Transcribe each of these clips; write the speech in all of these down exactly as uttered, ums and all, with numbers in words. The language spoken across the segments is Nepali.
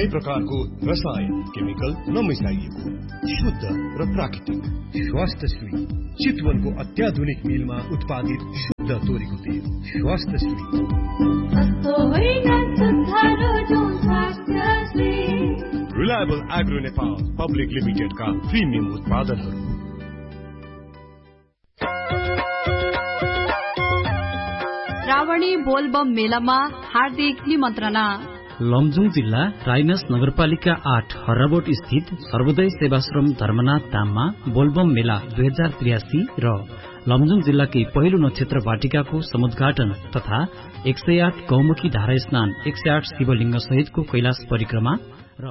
कुनै प्रकारको रसायन केमिकल नमिसाइएको शुद्ध र प्राकृतिक स्वास्थ्यश्री चितवनको अत्याधुनिक मिलमा उत्पादित शुद्ध तोरीको तेल स्वास्थ्यश्री। रिलायबल एग्रो नेपाल पब्लिक लिमिटेडका प्रिमियम उत्पादनहरू। श्रावणी बोलबम मेलामा हार्दिक निमन्त्रणा। लमजुङ जिल्ला राइनस नगरपालिका आठ हर्राबोट स्थित सर्वोदय सेवाश्रम धर्मनाथ धाममा बोलबम मेला दुई हजार त्रियासी र लमजुङ जिल्लाकै पहिलो नक्षत्र वाटिकाको समुद्घाटन तथा एक सय आठ गौमुखी धारा स्नान, एक सय आठ शिवलिंग सहितको कैलाश परिक्रमा र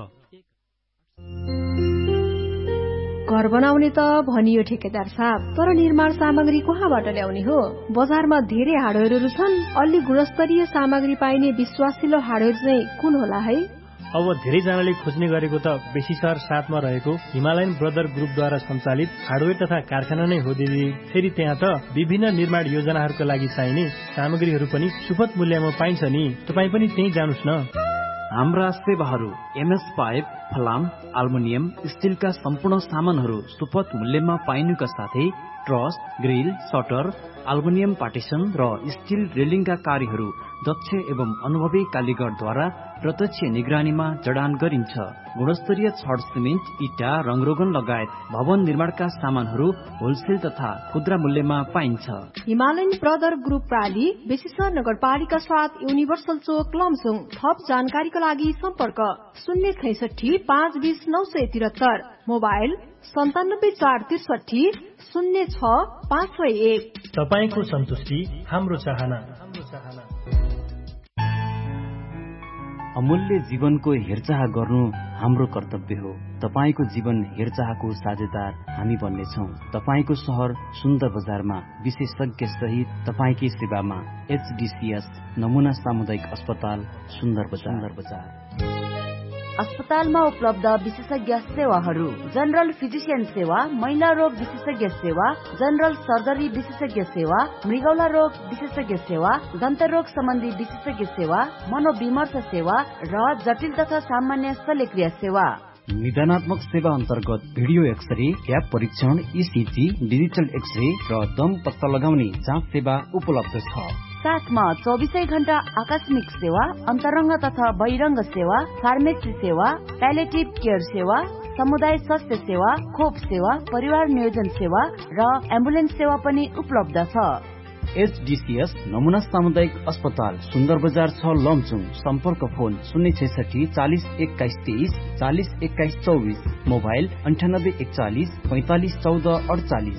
घर बनाउने त भनियो ठेकेदार साहब, तर निर्माण सामग्री कहाँबाट ल्याउने हो? बजारमा धेरै हार्डवेयरहरू छन्, अलि गुणस्तरीय सामग्री पाइने विश्वासिलो हार्डवेयर चाहिँ कुन होला है? अब धेरैजनाले खोज्ने गरेको त बेसी सहर साथमा रहेको हिमालयन ब्रदर ग्रुपद्वारा सञ्चालित हार्डवेयर तथा कारखाना नै हो दिदी। फेरि त्यहाँ त विभिन्न निर्माण योजनाहरूका लागि चाहिने सामग्रीहरू पनि सुपथ मूल्यमा पाइन्छ नि। तपाईँ पनि त्यही जानुस् न। हाम्रा सेवाहरू एमएस पाइप, फलाम, अल्मुनियम, स्टिलका सम्पूर्ण सामानहरू सुपथ मूल्यमा पाइनुका साथै truss, grill, shutter, aluminium partition र स्टिल रेलिङका कार्यहरू दक्ष एवं अनुभवी कालीगरद्वारा प्रत्यक्ष निगरानीमा जडान गरिन्छ। गुणस्तरीय छड, सिमेन्ट, इटा, रङरोगन लगायत भवन निर्माणका सामानहरू होलसेल तथा खुद्रा मूल्यमा पाइन्छ। हिमालयन ब्रदर ग्रुप प्राली, बेसीसर नगरपालिका साथ, युनिभर्सल चोक, लमजुङ। थप जानकारीका लागि सम्पर्क शून्य छैसठी पाँच बीस नौ सय त्रिहत्तर, मोबाइल सन्तानब्बे चार त्रिसठी शून्य छ पाँच सय एक। तपाईँको सन्तुष्टि हाम्रो चाहना। अमूल्य जीवनको हेरचाह गर्नु हाम्रो कर्तव्य हो। तपाईको जीवन हेरचाहको साझेदार हामी बन्नेछौँ। तपाईको शहर सुन्दर बजारमा विशेषज्ञ सहित तपाईकै सेवामा एचडीसीएस नमुना सामुदायिक अस्पताल सुन्दर बजार। अस्पतालमा उपलब्ध विशेषज्ञ सेवाहरू: जनरल फिजिशियन सेवा, महिला रोग विशेषज्ञ सेवा, जनरल सर्जरी विशेषज्ञ सेवा, मृगौला रोग विशेषज्ञ सेवा, दन्त रोग सम्बन्धी विशेषज्ञ सेवा, मनोविमर्श सेवा र जटिल तथा सामान्य शल्यक्रिया सेवा। निदानात्मक सेवा अन्तर्गत भिडियो एक्सरे, क्याप परीक्षण, ईसीजी, डिजिटल एक्सरे र दम पत्ता लगाउने जाँच सेवा उपलब्ध छ। साथमा चौबिसै घण्टा आकस्मिक सेवा, अन्तरङ्ग तथा बहिरङ्ग सेवा, फार्मेसी सेवा, प्यालेटिभ केयर सेवा, समुदाय स्वास्थ्य सेवा, खोप सेवा, परिवार नियोजन सेवा र एम्बुलेन्स सेवा पनि उपलब्ध छ। एचडीसीएस नमुना सामुदायिक अस्पताल सुन्दर बजार छ, लमजुङ। सम्पर्क फोन शून्य छैसठी चालिस एक्काइस तेइस चालिस एक्काइस चौबिस, मोबाइल अन्ठानब्बे एकचालिस पैंतालिस चौध अडचालिस।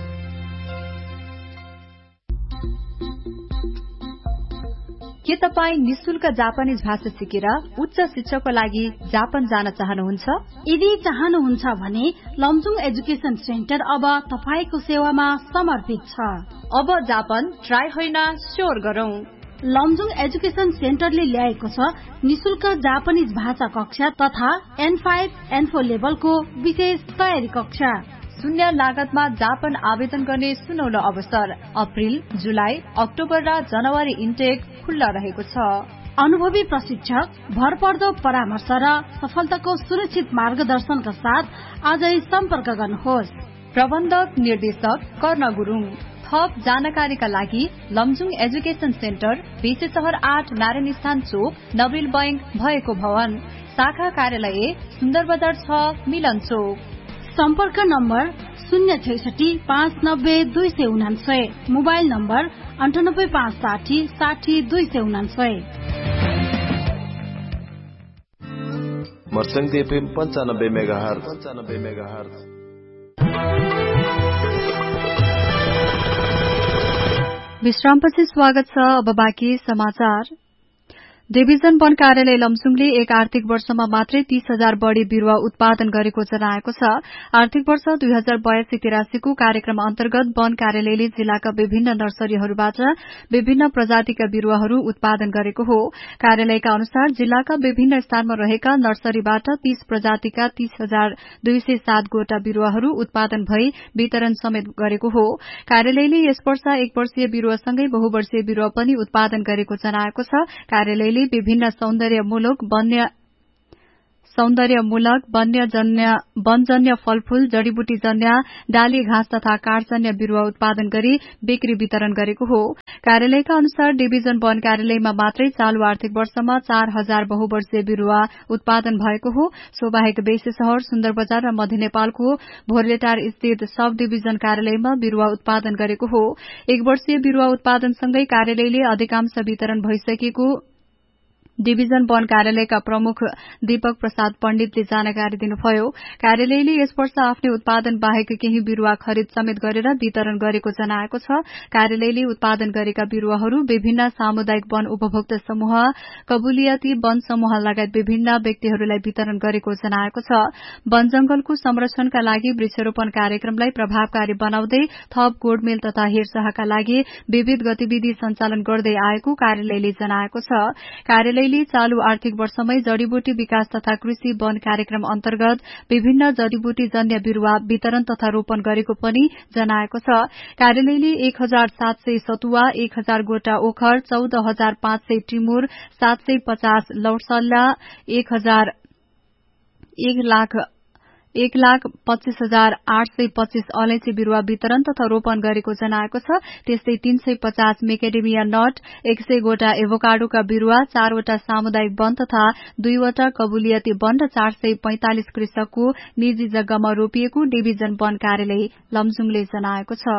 के तपाईँ निशुल्क जापानिज भाषा सिकेर उच्च शिक्षाको लागि जापान जान चाहनुहुन्छ? यदि चाहनुहुन्छ भने लमजुङ एजुकेशन सेन्टर अब तपाईको सेवामा समर्पित छ। अब जापान ट्राई होइन स्योर गरौं। लमजुङ एजुकेशन सेन्टरले ल्याएको छ निशुल्क जापानिज भाषा कक्षा तथा एन फाइभ एन फोर लेभलको विशेष तयारी कक्षा। शून्य लागतमा जापान आवेदन गर्ने सुनौलो अवसर। अप्रिल, जुलाई, अक्टोबर र जनवरी इन्टेक खुल्ला रहेको छ। अनुभवी प्रशिक्षक, भरपर्दो परामर्श र सफलताको सुनिश्चित मार्गदर्शनका साथ आजै सम्पर्क गर्नुहोस्। प्रबन्धक निर्देशक कर्ण गुरुङ। थप जानकारीका लागि लमजुङ एजुकेशन सेन्टर, बेसी शहर आठ, नारायण स्थान चोक, नवरिल बैंक भएको भवन, शाखा कार्यालय सुन्दर बजार छ, मिलन चोक। सम्पर्क नम्बर शून्य छैसठी पाँच नब्बे दुई सय उनान्सय, मोबाइल नम्बर अन्ठानब्बे पाँच साठी साठी दुई सय उनान्सय। मर्सङ्ग एफएम पञ्चानब्बे मेगाहर्ज पञ्चानब्बे मेगाहर्ज। विश्रामपछि स्वागत छ। अब बाँकी समाचार। डिभिजन वन कार्यालय लमजुङले एक आर्थिक वर्षमा मात्रै तीस हजार बढ़ी बिरूवा उत्पादन गरेको जनाएको छ। आर्थिक वर्ष दुई हजार बयासी तिरासीको कार्यक्रम अन्तर्गत वन कार्यालयले जिल्लाका विभिन्न नर्सरीहरूबाट विभिन्न प्रजातिका बिरूवाहरू उत्पादन गरेको हो। कार्यालयका अनुसार जिल्लाका विभिन्न स्थानमा रहेका नर्सरीबाट तीस प्रजातिका तीस हजार दुई सय सात गोटा बिरूवाहरू उत्पादन भई वितरण समेत गरेको हो। कार्यालयले यस वर्ष एक वर्षीय बिरूवासँगै बहुवर्षीय बिरूवा पनि उत्पादन गरेको जनाएको छ। कार्यालयले विभिन्न सौन्दर्यमूलक वन्य सौन्दर्यमूलक वन्यजन्य वनजन्य फलफूल जड़ीबुटीजन्य डाली घाँस तथा काठजन्य बिरूवा उत्पादन गरी बिक्री वितरण गरेको हो। कार्यालयका अनुसार डिभिजन वन कार्यालयमा मात्रै चालू आर्थिक वर्षमा चार हजार बहुवर्षीय बिरूवा उत्पादन भएको हो। सोबाहेक बेसी शहर सुन्दरबजार र मध्य नेपालको भोरलेटार स्थित सब डिभिजन कार्यालयमा बिरूवा उत्पादन गरेको हो। एक वर्षीय बिरूवा उत्पादनसँगै कार्यालयले अधिकांश वितरण भइसकेको डिभिजन वन कार्यालयका प्रमुख दीपक प्रसाद पण्डितले जानकारी दिनुभयो। कार्यालयले यस वर्ष आफ्नै उत्पादन बाहेक केही बिरूवा खरिद समेत गरेर वितरण गरेको जनाएको छ। कार्यालयले उत्पादन गरेका बिरूवाहरू विभिन्न सामुदायिक वन उपभोक्ता समूह, कबुलियती वन समूह लगायत विभिन्न व्यक्तिहरूलाई वितरण गरेको जनाएको छ। वन जंगलको संरक्षणका लागि वृक्षरोपण कार्यक्रमलाई प्रभावकारी बनाउँदै थप गोडमेल तथा हेरचाहका लागि विविध गतिविधि सञ्चालन गर्दै आएको कार्यालयले जनाएको छ। कार्यालयले चालू आर्थिक वर्षमै जड़ीबुटी विकास तथा कृषि वन कार्यक्रम अन्तर्गत विभिन्न जड़ीबुटी जन्य बिरूवा वितरण तथा रोपण गरेको पनि जनाएको छ। कार्यालयले एक हजार सात सय सतुवा, एक हजार गोटा ओखर, चौध हजार पाँच सय टिमुर, सात सय पचास लौटसल्ला, एक हजार एक लाख एक लाख पच्चीस हजार आठ सय पच्चीस अलैंची बिरूवा वितरण तथा रोपण गरेको जनाएको छ। त्यस्तै तीन सय पचास मेकेडेमिया नट, एक सय गोटा एभोकाडोका बिरूवा, चारवटा सामुदायिक वन तथा दुईवटा कबुलियती वन र चार सय पैंतालिस कृषकको निजी जग्गामा रोपिएको डिभिजन वन कार्यालय लमजुङले जनाएको छ।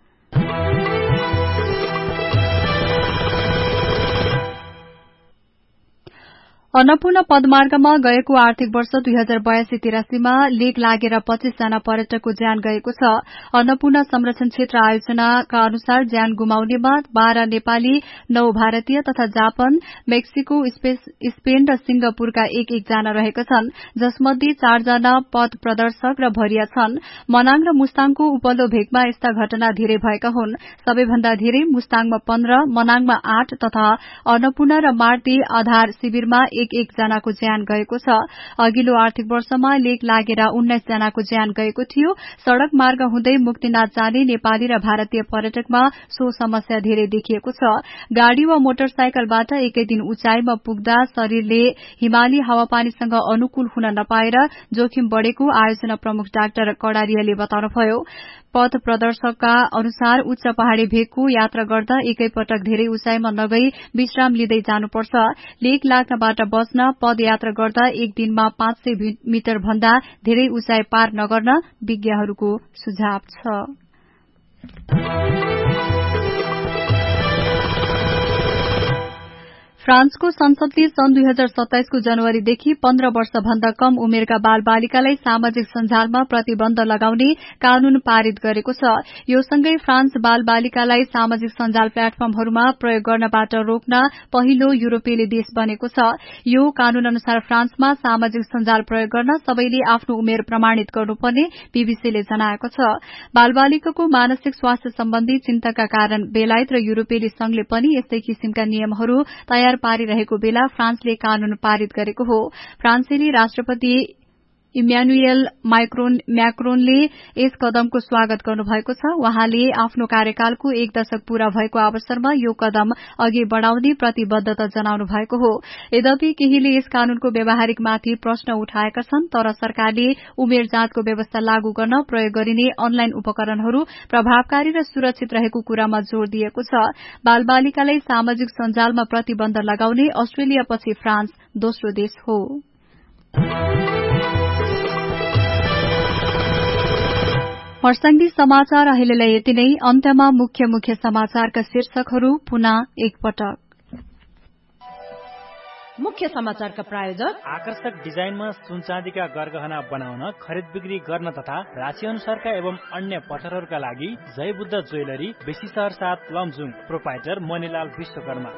अन्नपूर्ण पदमार्गमा गएको आर्थिक वर्ष दुई हजार बयासी तिरासीमा लेक लागेर पच्चीस जना पर्यटकको ज्यान गएको छ। अन्नपूर्ण संरक्षण क्षेत्र आयोजनाका अनुसार ज्यान गुमाउनेमा बाह्र नेपाली, नौ भारतीय तथा जापान, मेक्सिको, स्पेन र सिंगापुरका एक एक जना रहेका छन्, जसमध्ये चारजना पथ प्रदर्शक र भरिया छन्। मनाङ र मुस्ताङको उपल्लो भेगमा यस्ता घटना धेरै भएका हुन्। सबैभन्दा धेरै मुस्ताङमा पन्ध्र, मनाङमा आठ तथा अन्नपूर्ण र मार्ती आधार शिविरमा एक एक जनाको ज्यान गएको छ। अघिल्लो आर्थिक वर्षमा लेक लागेर उन्नाइस जनाको ज्यान गएको थियो। सड़क मार्ग हुँदै मुक्तिनाथ जाने नेपाली र भारतीय पर्यटकमा सो समस्या धेरै देखिएको छ। गाड़ी वा मोटरसाइकलबाट एकै दिन उचाइमा पुग्दा शरीरले हिमाली हावापानीसँग अनुकूल हुन नपाएर जोखिम बढ़ेको आयोजना प्रमुख डाक्टर कडारियाले बताउनुभयो। पथ प्रदर्शकका अनुसार उच्च पहाड़ी भेगको यात्रा गर्दा एकैपटक धेरै उचाइमा नगई विश्राम लिँदै जानुपर्छ। लेक लाग्नबाट बच्न पदयात्रा गर्दा एक दिनमा पाँच सय मिटर भन्दा धेरै उचाइ पार नगर्न विज्ञहरूको सुझाव छ। फ्रान्सको संसदले सन् दुई हजार सत्ताइसको जनवरीदेखि पन्ध्र वर्षभन्दा कम उमेरका बाल बालिकालाई सामाजिक सञ्जालमा प्रतिबन्ध लगाउने कानून पारित गरेको छ। यो सँगै फ्रान्स बाल बालिकालाई सामाजिक सञ्जाल प्लेटफर्महरूमा प्रयोग गर्नबाट रोक्न पहिलो युरोपेली देश बनेको छ। यो कानून अनुसार फ्रान्समा सामाजिक सञ्जाल प्रयोग गर्न सबैले आफ्नो उमेर प्रमाणित गर्नुपर्ने बीबीसीले जनाएको छ। बाल बालिकाको मानसिक स्वास्थ्य सम्बन्धी चिन्ताका कारण बेलायत र युरोपेली संघले पनि यस्तै किसिमका नियमहरू तयार पारिरहेको बेला फ्रान्सले कानून पारित गरेको हो। फ्रान्सेली राष्ट्रपति इम्यानुएल म्याक्रोनले यस कदमको स्वागत गर्नुभएको छ। उहाँले आफ्नो कार्यकालको एक दशक पूरा भएको अवसरमा यो कदम अघि बढ़ाउने प्रतिबद्धता जनाउनु भएको हो। यद्यपि केहीले यस कानूनको व्यावहारिकमाथि प्रश्न उठाएका छन्, तर सरकारले उमेर जाँचको व्यवस्था लागू गर्न प्रयोग गरिने अनलाइन उपकरणहरू प्रभावकारी र सुरक्षित रहेको कुरामा जोड़ दिएको छ। बाल बालिकालाई सामाजिक सञ्जालमा प्रतिबन्ध लगाउने अस्ट्रेलियापछि फ्रान्स दोस्रो देश हो। मर्स्याङ्गी समाचार अहिलेलाई यति नै। अन्त्यमा मुख्य मुख्य समाचारका शीर्षकहरू पुनः एकपटक। मुख्य समाचारका प्रायोजक आकर्षक डिजाइनमा सुनचाँदीका गरगहना बनाउन, खरिद बिक्री गर्न तथा राशि अनुसारका एवं अन्य पठरहरूका लागि जय बुद्ध ज्वेलरी, बेसीसर सात लमजुङ, प्रोपाइटर मणिलाल विश्वकर्मा।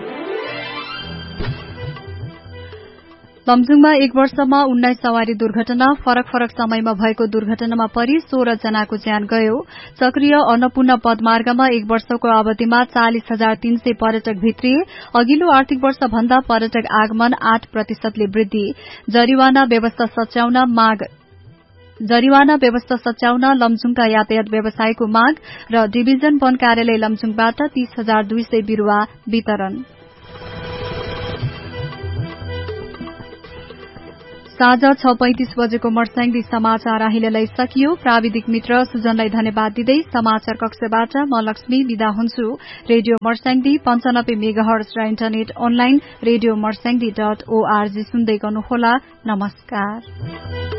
लमजुङमा एक वर्षमा उन्नाइस सवारी दुर्घटना, फरक फरक समयमा भएको दुर्घटनामा परि सोह्र जनाको ज्यान गयो। सक्रिय अन्नपूर्ण पदमार्गमा एक वर्षको अवधिमा चालिस हजार तीन सय पर्यटक भित्रिए। अघिल्लो आर्थिक वर्ष भन्दा पर्यटक आगमन आठ प्रतिशतले वृद्धि। जरिवाना व्यवस्था सच्याउन माग जरिवाना व्यवस्था सच्याउन लमजुङका यातायात व्यवसायको माग र डिभिजन वन कार्यालय लमजुङबाट तीस हजार दुई सय बिरूवा वितरण। साँझ छ पैंतिस बजेको मर्स्याङदी समाचार अहिलेलाई सकियो। प्राविधिक मित्र सुजनलाई धन्यवाद दिँदै समाचार कक्षबाट म लक्ष्मी विदा हुन्छु। रेडियो मर्स्याङदी पञ्चानब्बे मेगाहर्ज र internet online radio Marsyangdi dot ORG सुन्दै गर्नुहोला। नमस्कार।